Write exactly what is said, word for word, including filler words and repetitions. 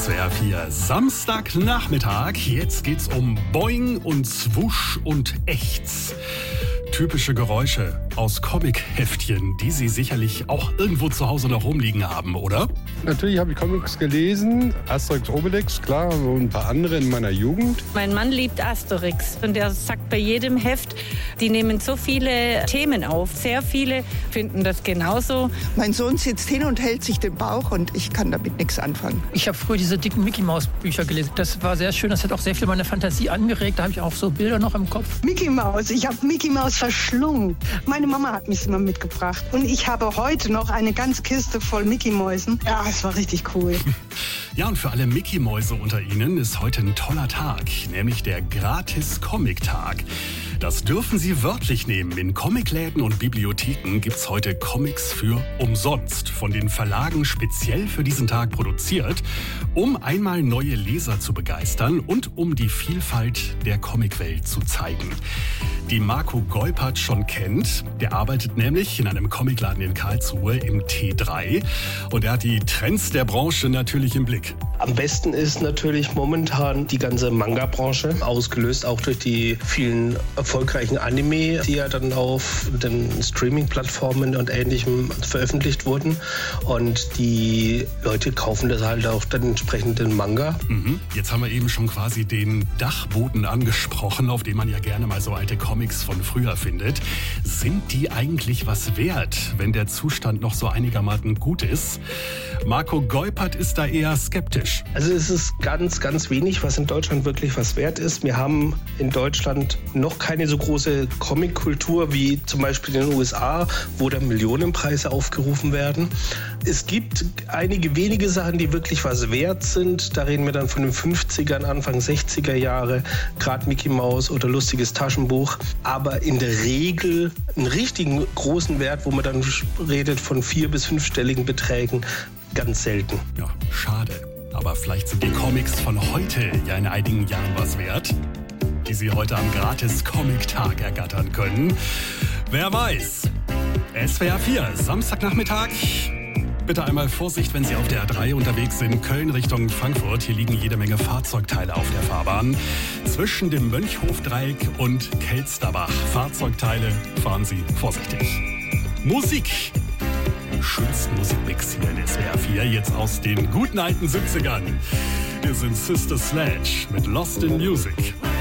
S W R vier Samstagnachmittag. Jetzt geht's um Boing und Swoosh und Echts. Typische Geräusche aus Comic-Heftchen, die Sie sicherlich auch irgendwo zu Hause noch rumliegen haben, oder? Natürlich habe ich Comics gelesen, Asterix, Obelix, klar, und ein paar andere in meiner Jugend. Mein Mann liebt Asterix und er sagt bei jedem Heft, die nehmen so viele Themen auf. Sehr viele finden das genauso. Mein Sohn sitzt hin und hält sich den Bauch und ich kann damit nichts anfangen. Ich habe früher diese dicken Mickey-Maus-Bücher gelesen. Das war sehr schön, das hat auch sehr viel meine Fantasie angeregt. Da habe ich auch so Bilder noch im Kopf. Mickey Maus, ich habe Mickey Maus verschlungen. Meine Mama hat mich immer mitgebracht. Und ich habe heute noch eine ganze Kiste voll Mickey-Mäusen. Ja, es war richtig cool. Ja, und für alle Mickey-Mäuse unter Ihnen ist heute ein toller Tag, nämlich der Gratis-Comic-Tag. Das dürfen Sie wörtlich nehmen. In Comicläden und Bibliotheken gibt's heute Comics für umsonst. Von den Verlagen speziell für diesen Tag produziert, um einmal neue Leser zu begeistern und um die Vielfalt der Comicwelt zu zeigen. Die Marco Geupert schon kennt. Der arbeitet nämlich in einem Comicladen in Karlsruhe im T drei. Und er hat die Trends der Branche natürlich im Blick. Am besten ist natürlich momentan die ganze Manga-Branche, ausgelöst auch durch die vielen erfolgreichen Anime, die ja dann auf den Streaming-Plattformen und Ähnlichem veröffentlicht wurden. Und die Leute kaufen das halt auch den entsprechenden Manga. Mhm. Jetzt haben wir eben schon quasi den Dachboden angesprochen, auf dem man ja gerne mal so alte Comics von früher findet. Sind die eigentlich was wert, wenn der Zustand noch so einigermaßen gut ist? Marco Geupert ist da eher skeptisch. Also es ist ganz, ganz wenig, was in Deutschland wirklich was wert ist. Wir haben in Deutschland noch keine so große Comic-Kultur wie zum Beispiel in den U S A, wo da Millionenpreise aufgerufen werden. Es gibt einige wenige Sachen, die wirklich was wert sind. Da reden wir dann von den fünfzigern, Anfang sechziger Jahre, gerade Mickey Maus oder lustiges Taschenbuch. Aber in der Regel einen richtigen großen Wert, wo man dann redet von vier- bis fünfstelligen Beträgen, ganz selten. Ja, schade. Aber vielleicht sind die Comics von heute ja in einigen Jahren was wert, die Sie heute am Gratis-Comic-Tag ergattern können. Wer weiß. S W R vier, Samstagnachmittag. Bitte einmal Vorsicht, wenn Sie auf der A drei unterwegs sind, Köln Richtung Frankfurt. Hier liegen jede Menge Fahrzeugteile auf der Fahrbahn. Zwischen dem Mönchhofdreieck und Kelsterbach. Fahrzeugteile, fahren Sie vorsichtig. Musik. Schönsten Musikmix hier in S W R vier, jetzt aus den guten alten siebzigern. Wir sind Sister Sledge mit Lost in Music.